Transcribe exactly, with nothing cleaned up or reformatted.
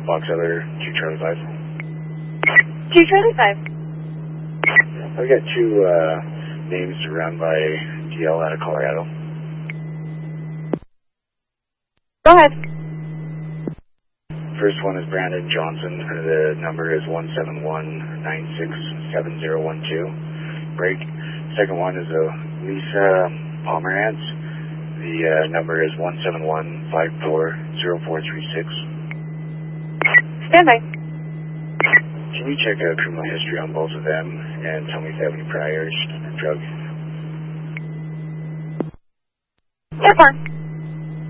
Fox Other, two Charlie five. two Charlie five. I've got two uh, names to run by D L out of Colorado. Go ahead. First one is Brandon Johnson. The number is one seven one, nine six seven zero one two. Break. Second one is a Lisa Pomerantz. The uh, number is one seven one, five four zero four three six. Stand by. Can you check a criminal history on both of them and tell me if they have any priors, drug? Airport.